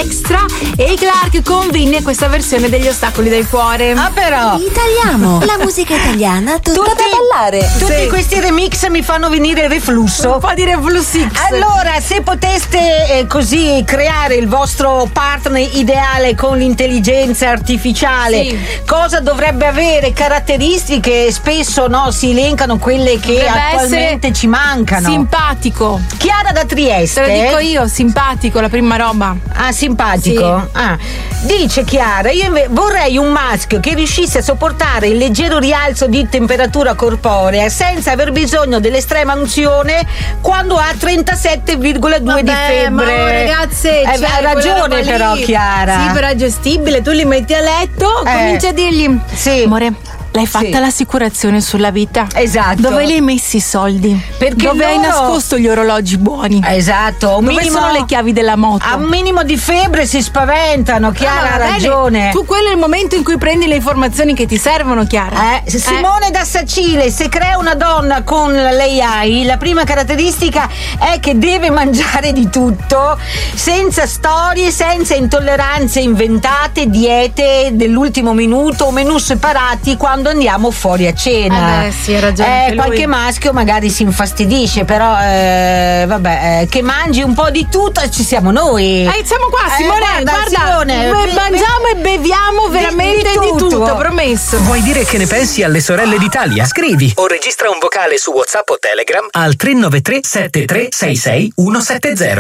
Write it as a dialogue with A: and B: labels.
A: extra e Clark con Vinny e questa versione degli Ostacoli del cuore.
B: Ah, però
C: Italiamo, la musica italiana tutta da ballare.
B: Tutti questi remix mi fanno venire il reflusso.
A: Un po' di reflussix.
B: Allora, se poteste così creare il vostro partner ideale con l'intelligenza artificiale,
A: Sì.
B: cosa dovrebbe avere? Caratteristiche, spesso si elencano quelle che
A: Dovrebbe
B: attualmente
A: essere
B: ci mancano.
A: simpatico.
B: Chiara da Trieste.
A: Te lo dico io, simpatico, la prima roba.
B: Ah, simpatico?
A: Sì.
B: Ah. Dice Chiara, io vorrei un maschio che riuscisse a sopportare il leggero rialzo di temperatura corporea senza aver bisogno dell'estrema unzione quando ha 37,2 di febbre.
A: Ma ragazze,
B: ha ragione però Chiara.
A: Sì, però è gestibile, tu li metti a letto, cominci a dirgli:
B: sì.
A: amore, l'hai fatta l'assicurazione sulla vita?
B: Esatto.
A: Dove li hai messi i soldi?
B: Perché
A: dove hai nascosto gli orologi buoni?
B: Esatto.
A: Dove sono le chiavi della moto?
B: A un minimo di febbre si spaventano, Chiara ha ragione.
A: Tu quello è il momento in cui prendi le informazioni che ti servono, Chiara.
B: Simone da Sacile, se crea una donna con l'AI, la prima caratteristica è che deve mangiare di tutto, senza storie, senza intolleranze inventate, diete dell'ultimo minuto o menù separati quando andiamo fuori a cena.
A: Sì, hai ragione.
B: Qualche maschio magari si infastidisce, però che mangi un po' di tutto, ci siamo noi.
A: Siamo qua, Simone, guarda,
B: Simone,
A: mangiamo e beviamo veramente di tutto, promesso.
D: Vuoi dire che ne pensi alle sorelle d'Italia? Scrivi o registra un vocale su WhatsApp o Telegram al 393 7366 170.